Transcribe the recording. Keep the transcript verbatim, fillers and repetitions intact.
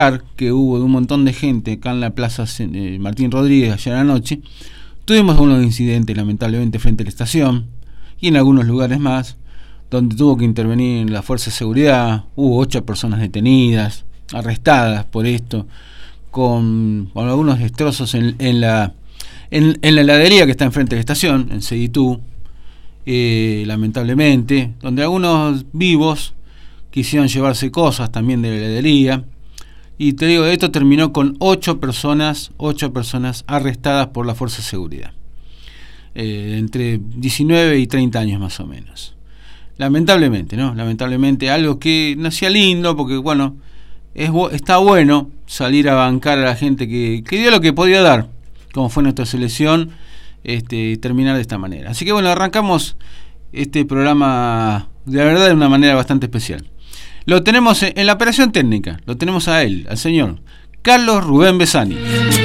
que hubo de un montón de gente acá en la Plaza eh, Martín Rodríguez ayer anoche, tuvimos algunos incidentes lamentablemente frente a la estación y en algunos lugares más, donde tuvo que intervenir la fuerza de seguridad. Hubo ocho personas detenidas, arrestadas por esto, con, con algunos destrozos en, en, la, en, en la heladería que está enfrente de la estación, en Seditú, eh, lamentablemente, donde algunos vivos quisieron llevarse cosas también de la heladería. Y te digo, esto terminó con ocho personas, ocho personas arrestadas por la fuerza de seguridad, eh, entre diecinueve y treinta años más o menos. Lamentablemente, ¿no? Lamentablemente, algo que no hacía lindo, porque bueno, es, está bueno salir a bancar a la gente que, que dio lo que podía dar, como fue nuestra selección, este, y terminar de esta manera. Así que bueno, arrancamos este programa de la verdad de una manera bastante especial. Lo tenemos en la operación técnica, lo tenemos a él, al señor Carlos Rubén Besani.